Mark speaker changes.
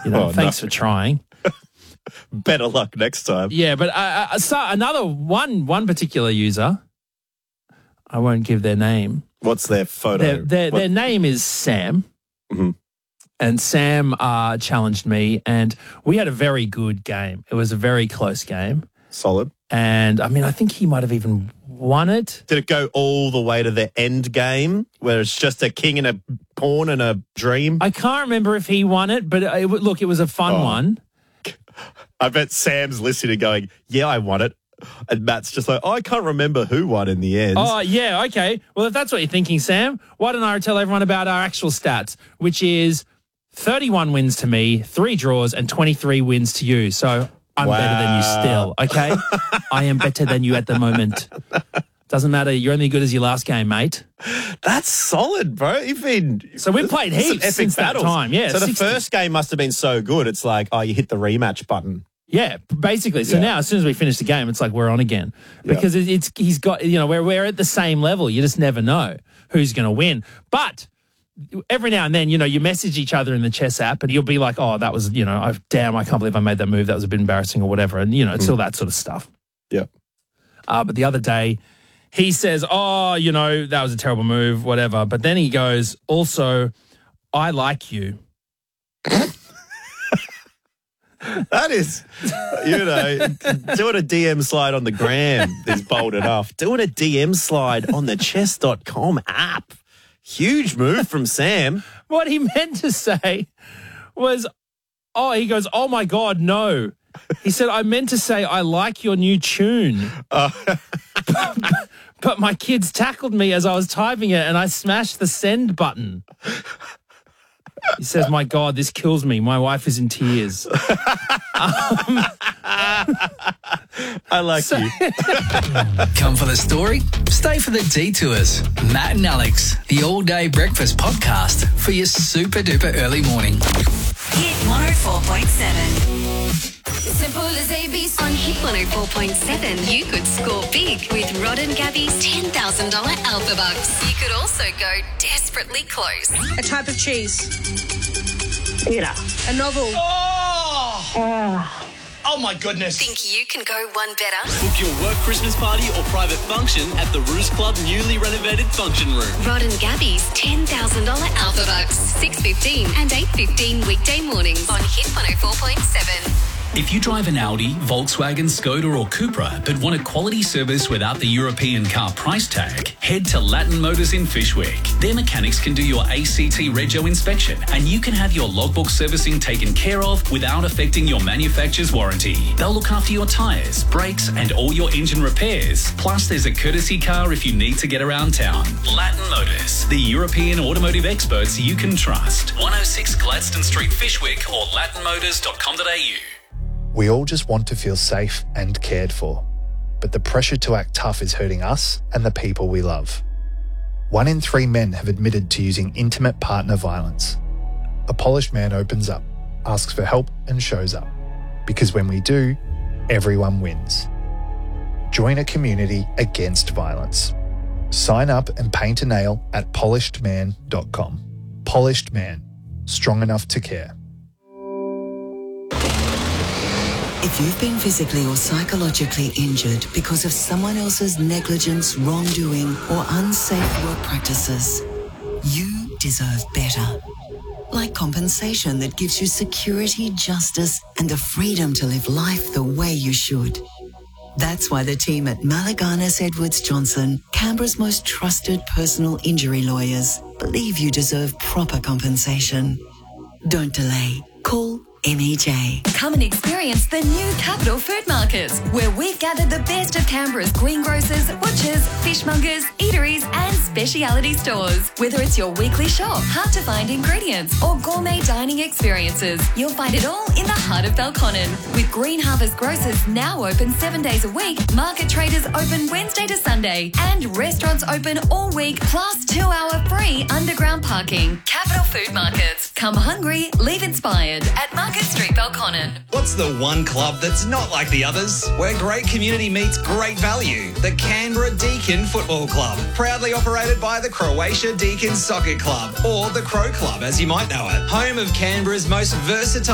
Speaker 1: Thanks for trying.
Speaker 2: Better luck next time.
Speaker 1: Yeah, but so another one particular user, I won't give their name.
Speaker 2: What's their photo?
Speaker 1: Their name is Sam.
Speaker 2: Mm-hmm.
Speaker 1: And Sam challenged me, and we had a very good game. It was a very close game.
Speaker 2: Solid.
Speaker 1: And, I mean, I think he might have even won it.
Speaker 2: Did it go all the way to the end game where it's just a king and a pawn and a dream?
Speaker 1: I can't remember if he won it, but it was a fun one.
Speaker 2: I bet Sam's listening going, yeah, I won it. And Matt's just like, I can't remember who won in the end.
Speaker 1: Oh, yeah, okay. Well, if that's what you're thinking, Sam, why don't I tell everyone about our actual stats, which is 31 wins to me, 3 draws, and 23 wins to you. So I'm better than you still, okay? I am better than you at the moment. Doesn't matter. You're only good as your last game, mate.
Speaker 2: That's solid, bro.
Speaker 1: So we've played heaps since that time. Yeah.
Speaker 2: So the first game must have been so good. It's like, you hit the rematch button.
Speaker 1: Yeah, basically. So now, as soon as we finish the game, it's like we're on again because he's got, we're at the same level. You just never know who's going to win. But every now and then, you message each other in the chess app and you'll be like, oh, that was, damn, I can't believe I made that move. That was a bit embarrassing or whatever. And, it's all that sort of stuff.
Speaker 2: Yeah.
Speaker 1: But the other day, he says, oh, that was a terrible move, whatever. But then he goes, also, I like you.
Speaker 2: That is, doing a DM slide on the gram is bold enough. Doing a DM slide on the chess.com app. Huge move from Sam.
Speaker 1: What he meant to say was, he goes, oh, my God, no. He said, I meant to say, I like your new tune. But my kids tackled me as I was typing it and I smashed the send button. He says, my God, this kills me. My wife is in tears.
Speaker 2: I like you.
Speaker 3: Come for the story, stay for the detours. Matt and Alex, the all-day breakfast podcast for your super-duper early morning.
Speaker 4: Hit 104.7. Simple as ABC. On Hit 104.7, you could score big with Rod and Gabby's $10,000 Alpha Bucks. You could also go desperately close.
Speaker 5: A type of cheese.
Speaker 6: Pita.
Speaker 5: A novel.
Speaker 7: Oh my goodness.
Speaker 4: Think you can go one better?
Speaker 7: Book your work, Christmas party or private function at the Ruse Club newly renovated function room.
Speaker 4: Rod and Gabby's $10,000 Alpha Bucks. 6:15 and 8:15 weekday mornings on Hit 104.7.
Speaker 3: If you drive an Audi, Volkswagen, Skoda or Cupra but want a quality service without the European car price tag, head to Latin Motors in Fishwick. Their mechanics can do your ACT Rego inspection and you can have your logbook servicing taken care of without affecting your manufacturer's warranty. They'll look after your tyres, brakes and all your engine repairs. Plus there's a courtesy car if you need to get around town. Latin Motors, the European automotive experts you can trust. 106 Gladstone Street, Fishwick or latinmotors.com.au.
Speaker 8: We all just want to feel safe and cared for, but the pressure to act tough is hurting us and the people we love. 1 in 3 men have admitted to using intimate partner violence. A polished man opens up, asks for help and shows up. Because when we do, everyone wins. Join a community against violence. Sign up and paint a nail at polishedman.com. Polished Man, strong enough to care.
Speaker 9: If you've been physically or psychologically injured because of someone else's negligence, wrongdoing, or unsafe work practices, you deserve better. Like compensation that gives you security, justice, and the freedom to live life the way you should. That's why the team at Malaganas Edwards Johnson, Canberra's most trusted personal injury lawyers, believe you deserve proper compensation. Don't delay. Call MEJ.
Speaker 4: Come and experience the new Capital Food Market, where we've gathered the best of Canberra's greengrocers, butchers, fishmongers, eateries and speciality stores. Whether it's your weekly shop, hard-to-find ingredients or gourmet dining experiences, you'll find it all in the heart of Belconnen. With Green Harvest Grocers now open 7 days a week, market traders open Wednesday to Sunday and restaurants open all week plus 2-hour free underground parking. Capital Food Markets. Come hungry, leave inspired at Market Street, Belconnen.
Speaker 10: What's the one club that's not like the others? Where great community meets great value. The Canberra Deakin Football Club. Proudly operated by the Croatia Deakin Soccer Club, or the Crow Club as you might know it. Home of Canberra's most versatile